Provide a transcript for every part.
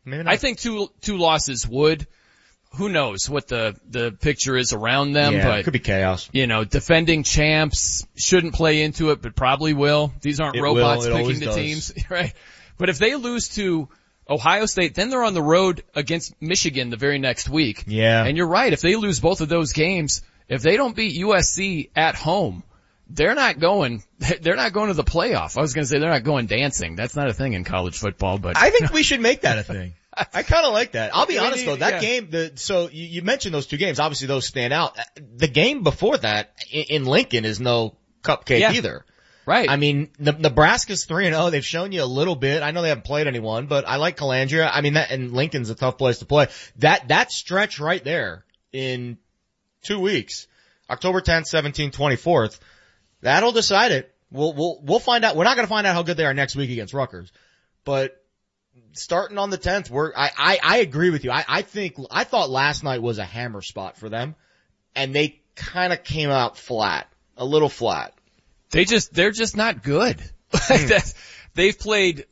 maybe not. I think two losses would. Who knows what the picture is around them, yeah, but it could be chaos. Defending champs shouldn't play into it, but probably will. These aren't robots picking the teams, right? But if they lose to Ohio State, then they're on the road against Michigan the very next week. Yeah. And you're right, if they lose both of those games, if they don't beat USC at home, they're not going to the playoff. I was going to say they're not going dancing. That's not a thing in college football, but I think we should make that a thing. I kind of like that. I'll be honest though, that game, so you mentioned those two games, obviously those stand out. The game before that in Lincoln is no cupcake either. Right. I mean, Nebraska's 3-0. They've shown you a little bit. I know they haven't played anyone, but I like Calandria. I mean, and Lincoln's a tough place to play. That stretch right there in 2 weeks, October 10th, 17th, 24th, that'll decide it. We'll find out. We're not going to find out how good they are next week against Rutgers, but starting on the 10th, I agree with you. I thought last night was a hammer spot for them, and they kind of came out flat, a little flat. They're just not good. They've played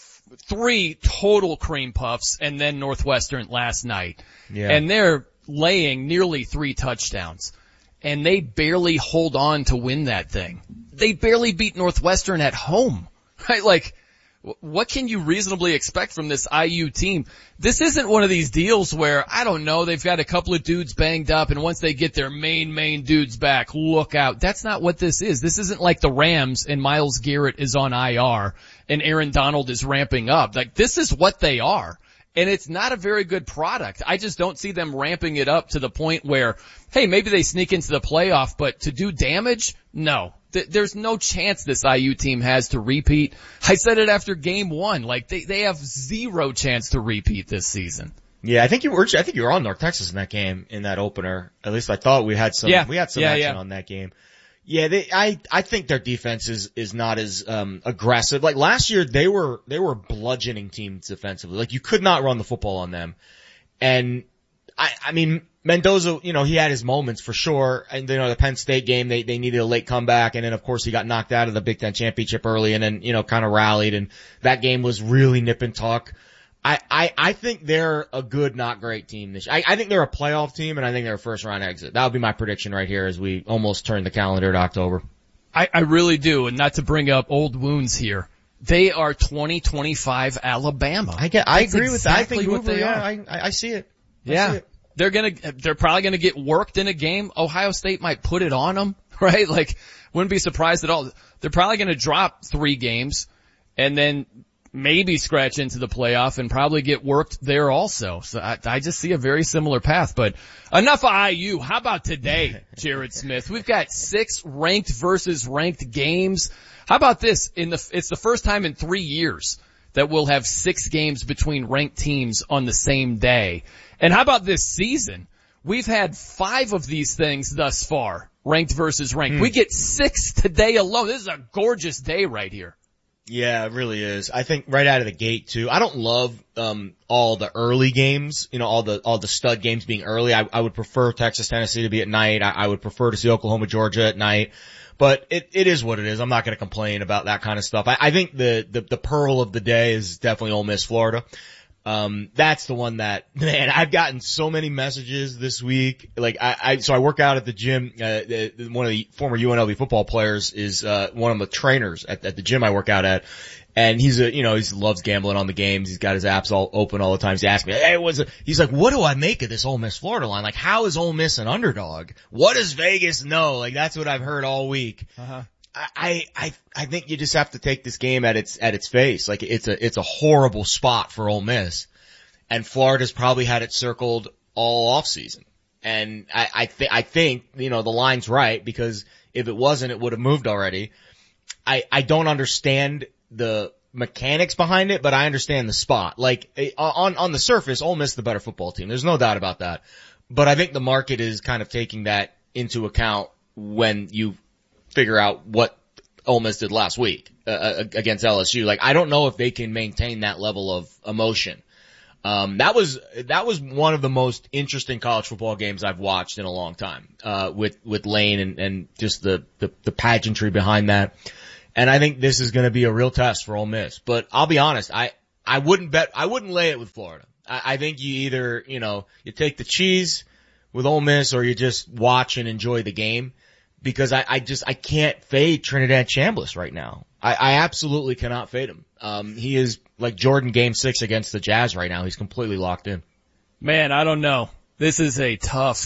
3 total cream puffs and then Northwestern last night. Yeah. And they're laying nearly 3 touchdowns. And they barely hold on to win that thing. They barely beat Northwestern at home. Right? Like, what can you reasonably expect from this IU team? This isn't one of these deals where, I don't know, they've got a couple of dudes banged up and once they get their main dudes back, look out. That's not what this is. This isn't like the Rams and Myles Garrett is on IR and Aaron Donald is ramping up. Like, this is what they are. And it's not a very good product. I just don't see them ramping it up to the point where, hey, maybe they sneak into the playoff, but to do damage? No. There's no chance this IU team has to repeat. I said it after game 1. Like, they have 0 chance to repeat this season. Yeah, I think you were on North Texas in that game, in that opener. At least I thought we had some action on that game. Yeah, I think their defense is not as aggressive. Like last year they were bludgeoning teams defensively. Like you could not run the football on them. And I mean Mendoza, he had his moments for sure. And the Penn State game they needed a late comeback, and then of course he got knocked out of the Big Ten championship early and then kind of rallied, and that game was really nip and tuck. I think they're a good, not great team this year. I think they're a playoff team, and I think they're a first round exit. That would be my prediction right here as we almost turn the calendar to October. I really do, and not to bring up old wounds here. They are 2025 Alabama. I agree with that. I think what they are. I see it. Yeah. They're probably gonna get worked in a game. Ohio State might put it on them, right? Like, wouldn't be surprised at all. They're probably gonna drop 3 games and then maybe scratch into the playoff and probably get worked there also. So I just see a very similar path, but enough of IU. How about today, Jared Smith? We've got 6 ranked versus ranked games. How about this? It's the first time in 3 years that we'll have 6 games between ranked teams on the same day. And how about this season? We've had 5 of these things thus far, ranked versus ranked. We get 6 today alone. This is a gorgeous day right here. Yeah, it really is. I think right out of the gate too. I don't love all the early games, all the stud games being early. I would prefer Texas Tennessee to be at night. I would prefer to see Oklahoma Georgia at night. But it is what it is. I'm not going to complain about that kind of stuff. I think the pearl of the day is definitely Ole Miss Florida. That's the one that, man, I've gotten so many messages this week. Like, so I work out at the gym. One of the former UNLV football players is, one of the trainers at the gym I work out at. And he loves gambling on the games. He's got his apps all open all the time. He's asking me, hey, he's like, what do I make of this Ole Miss Florida line? Like, how is Ole Miss an underdog? What does Vegas know? Like, that's what I've heard all week. Uh-huh. I think you just have to take this game at its face. Like, it's a horrible spot for Ole Miss. And Florida's probably had it circled all off season. And I think, the line's right, because if it wasn't, it would have moved already. I don't understand the mechanics behind it, but I understand the spot. Like, on the surface, Ole Miss is the better football team. There's no doubt about that. But I think the market is kind of taking that into account when you figure out what Ole Miss did last week against LSU. Like, I don't know if they can maintain that level of emotion. That was one of the most interesting college football games I've watched in a long time, with Lane and just the pageantry behind that. And I think this is going to be a real test for Ole Miss. But I'll be honest, I wouldn't lay it with Florida. I think you either, you take the cheese with Ole Miss or you just watch and enjoy the game, because I can't fade Trinidad Chambliss right now. I absolutely cannot fade him. He is like Jordan Game 6 against the Jazz right now. He's completely locked in. Man, I don't know. This is a tough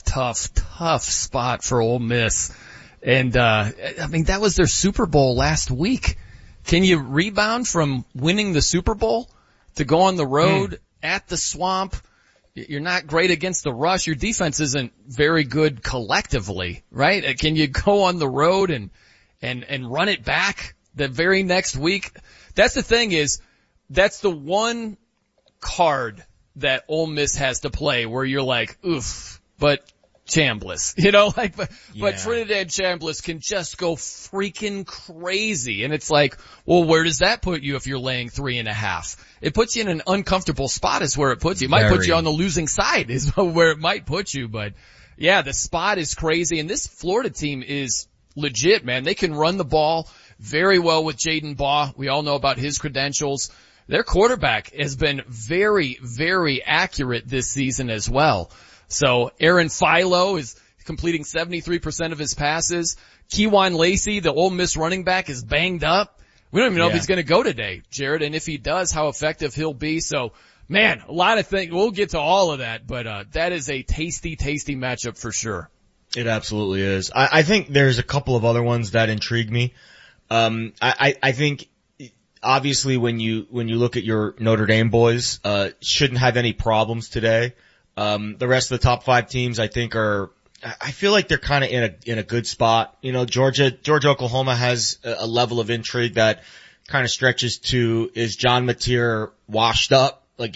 spot for Ole Miss. And, that was their Super Bowl last week. Can you rebound from winning the Super Bowl to go on the road at the Swamp? You're not great against the rush. Your defense isn't very good collectively, right? Can you go on the road and run it back the very next week? That's the thing that's the one card that Ole Miss has to play where you're like, oof, but Chambliss, but Trinidad Chambliss can just go freaking crazy. And it's like, well, where does that put you if you're laying 3.5? It puts you in an uncomfortable spot is where it puts you. It might put you on the losing side is where it might put you. But yeah, the spot is crazy. And this Florida team is legit, man. They can run the ball very well with Jaden Baugh. We all know about his credentials. Their quarterback has been very, very accurate this season as well. So Aaron Philo is completing 73% of his passes. Keywan Lacey, the Ole Miss running back, is banged up. We don't even know if he's going to go today, Jared, and if he does, how effective he'll be. So, man, a lot of things. We'll get to all of that, but that is a tasty matchup for sure. It absolutely is. I think there's a couple of other ones that intrigue me. I think obviously when you look at your Notre Dame boys, shouldn't have any problems today. The rest of the top 5 teams I think I feel like they're kind of in a good spot. Georgia, Oklahoma has a level of intrigue that kind of stretches to, is John Mateer washed up? Like,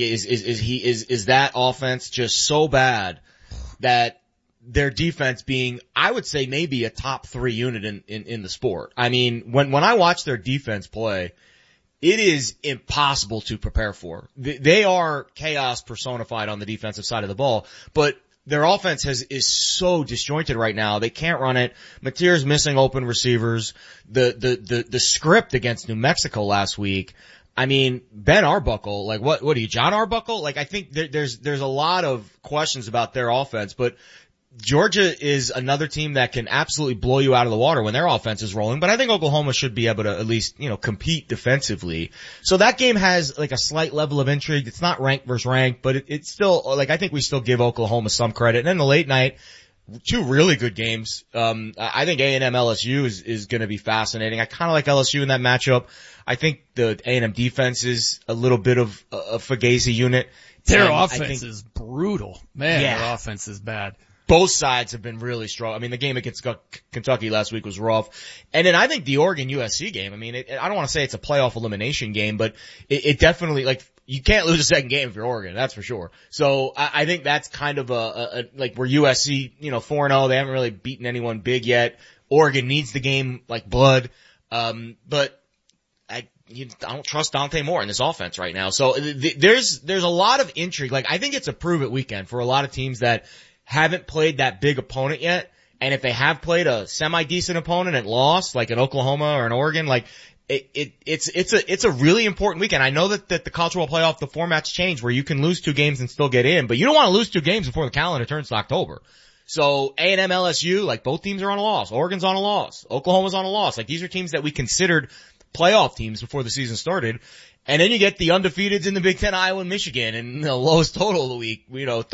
is that offense just so bad that their defense being, I would say, maybe a top 3 unit in the sport? I mean, when I watch their defense play, it is impossible to prepare for. They are chaos personified on the defensive side of the ball, but their offense is so disjointed right now. They can't run it. Mateer's missing open receivers. The script against New Mexico last week, I mean, Ben Arbuckle, like what are you, John Arbuckle? Like, I think there's a lot of questions about their offense, but Georgia is another team that can absolutely blow you out of the water when their offense is rolling, but I think Oklahoma should be able to at least, compete defensively. So that game has like a slight level of intrigue. It's not ranked versus ranked, but it's still, like, I think we still give Oklahoma some credit. And then the late night, 2 really good games. I think A&M LSU is going to be fascinating. I kind of like LSU in that matchup. I think the A&M defense is a little bit of a Fugazi unit. Their offense is brutal. Man, their offense is bad. Both sides have been really strong. I mean, the game against Kentucky last week was rough. And then I think the Oregon-USC game, I mean, I don't want to say it's a playoff elimination game, but it definitely, like, you can't lose a second game if you're Oregon, that's for sure. So I think that's kind of like where USC, 4-0, they haven't really beaten anyone big yet. Oregon needs the game like blood. But I don't trust Dante Moore in this offense right now. So there's a lot of intrigue. Like, I think it's a prove it weekend for a lot of teams that haven't played that big opponent yet. And if they have played a semi-decent opponent and lost, like an Oklahoma or an Oregon, like, it's a really important weekend. I know that the college football playoff, the formats change where you can lose 2 games and still get in, but you don't want to lose 2 games before the calendar turns to October. So A&M LSU, like, both teams are on a loss. Oregon's on a loss. Oklahoma's on a loss. Like, these are teams that we considered playoff teams before the season started. And then you get the undefeateds in the Big Ten, Iowa and Michigan, and the lowest total of the week,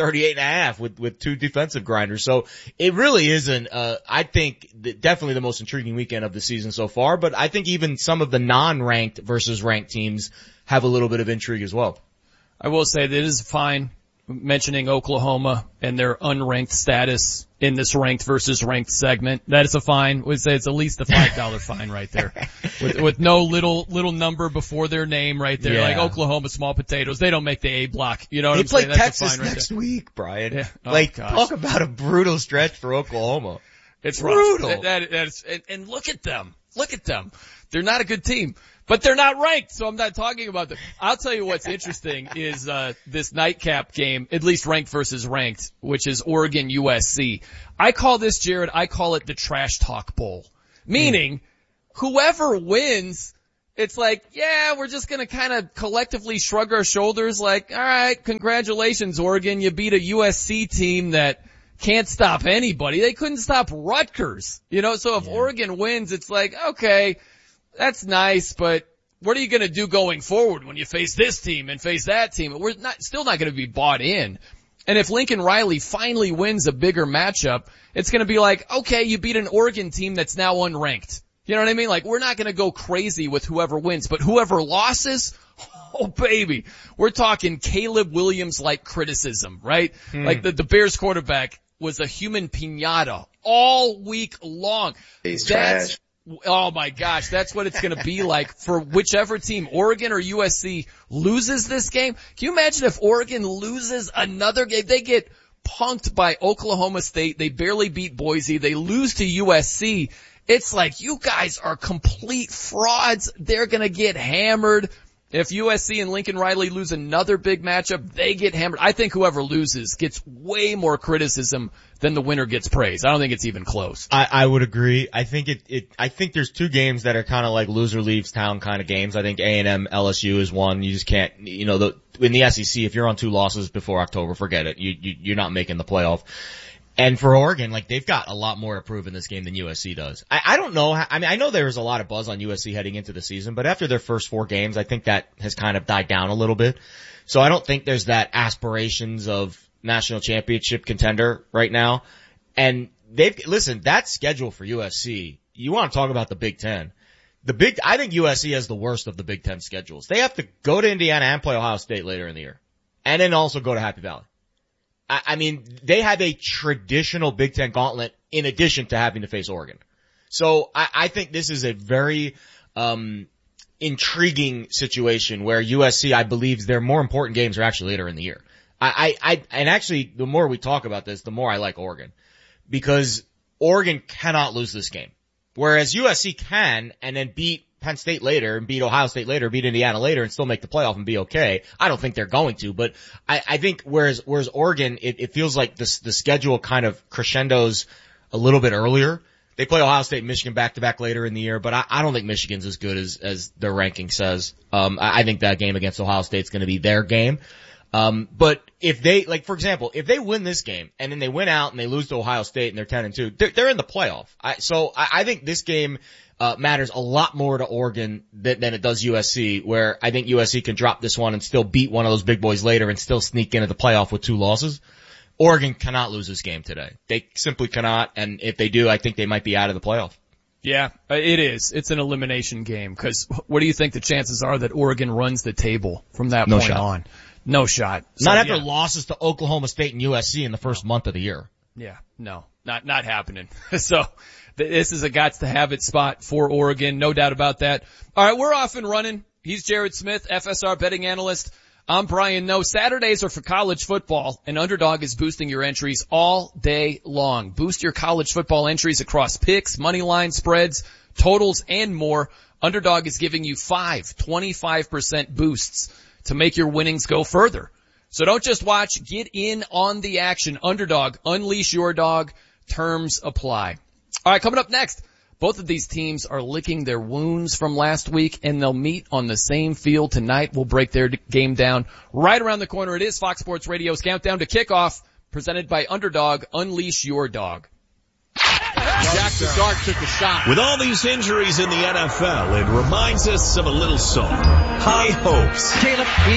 38.5 with 2 defensive grinders. So it really isn't, I think definitely the most intriguing weekend of the season so far, but I think even some of the non-ranked versus ranked teams have a little bit of intrigue as well. I will say that it is fine mentioning Oklahoma and their unranked status in this ranked versus ranked segment. That is a fine. We'd say it's at least a $5 fine right there. With no little number before their name right there. Yeah. Like Oklahoma small potatoes. They don't make the A block. You know what I'm saying? They play Texas next week, Brian. Yeah. Oh, talk about a brutal stretch for Oklahoma. It's brutal. Rough. And look at them. Look at them. They're not a good team. But they're not ranked, so I'm not talking about them. I'll tell you what's interesting is this nightcap game, at least ranked versus ranked, which is Oregon USC. I call this, Jared, I call it the Trash Talk Bowl. Meaning, whoever wins, it's like, yeah, we're just going to kind of collectively shrug our shoulders like, all right, congratulations, Oregon. You beat a USC team that can't stop anybody. They couldn't stop Rutgers. So if Oregon wins, it's like, okay, that's nice, but what are you going to do going forward when you face this team and face that team? We're still not going to be bought in. And if Lincoln Riley finally wins a bigger matchup, it's going to be like, okay, you beat an Oregon team that's now unranked. You know what I mean? Like, we're not going to go crazy with whoever wins, but whoever loses, oh baby, we're talking Caleb Williams-like criticism, right? Like the Bears quarterback was a human piñata all week long. He's trash. Oh my gosh, that's what it's going to be like for whichever team, Oregon or USC, loses this game. Can you imagine if Oregon loses another game? They get punked by Oklahoma State. They barely beat Boise. They lose to USC. It's like, you guys are complete frauds. They're going to get hammered. If USC and Lincoln Riley lose another big matchup, they get hammered. I think whoever loses gets way more criticism than the winner gets praise. I don't think it's even close. I would agree. I think I think there's two games that are kind of like loser leaves town kind of games. I think A&M LSU is one. You just can't, in the SEC, if you're on 2 losses before October, forget it. You're not making the playoff. And for Oregon, like, they've got a lot more to prove in this game than USC does. I don't know. I know there was a lot of buzz on USC heading into the season, but after their first 4 games, I think that has kind of died down a little bit. So I don't think there's that aspirations of national championship contender right now. And that schedule for USC, you want to talk about the Big Ten. I think USC has the worst of the Big Ten schedules. They have to go to Indiana and play Ohio State later in the year. And then also go to Happy Valley. I mean, they have a traditional Big Ten gauntlet in addition to having to face Oregon. So I think this is a very, intriguing situation where USC, I believe their more important games are actually later in the year. And actually, the more we talk about this, the more I like Oregon. Because Oregon cannot lose this game. Whereas USC can, and then beat Penn State later, and beat Ohio State later, beat Indiana later, and still make the playoff and be okay. I don't think they're going to, but I think whereas Oregon, it feels like the schedule kind of crescendos a little bit earlier. They play Ohio State and Michigan back to back later in the year, but I don't think Michigan's as good as their ranking says. I think that game against Ohio State's gonna be their game. But if they, like, for example, if they win this game and then they win out and they lose to Ohio State and they're 10-2, they're in the playoff. So I think this game matters a lot more to Oregon than it does USC, where I think USC can drop this one and still beat one of those big boys later and still sneak into the playoff with 2 losses. Oregon cannot lose this game today. They simply cannot, and if they do, I think they might be out of the playoff. Yeah, it is. It's an elimination game, because what do you think the chances are that Oregon runs the table from that point on? No shot. So, not after losses to Oklahoma State and USC in the first month of the year. Yeah, no, not happening. So this is a gots to have it spot for Oregon, no doubt about that. All right, we're off and running. He's Jared Smith, FSR betting analyst. I'm Brian Noe. Saturdays are for college football, and Underdog is boosting your entries all day long. Boost your college football entries across picks, money line spreads, totals, and more. Underdog is giving you 25% boosts to make your winnings go further. So don't just watch, get in on the action. Underdog, unleash your dog. Terms apply. All right, coming up next, both of these teams are licking their wounds from last week, and they'll meet on the same field tonight. We'll break their game down right around the corner. It is Fox Sports Radio's Countdown to Kickoff, presented by Underdog. Unleash your dog. Jackson Dart took a shot. With all these injuries in the NFL, it reminds us of a little song. High hopes. Caleb,